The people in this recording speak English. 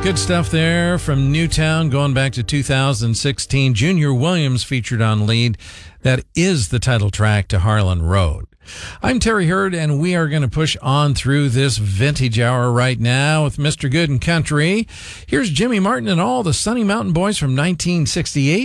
Good stuff there from Newtown going back to 2016. Junior Williams featured on lead. That is the title track to Harlan Road. I'm Terry Hurd, and we are going to push on through this vintage hour right now with Mr. Good and Country. Here's Jimmy Martin and all the Sunny Mountain Boys from 1968.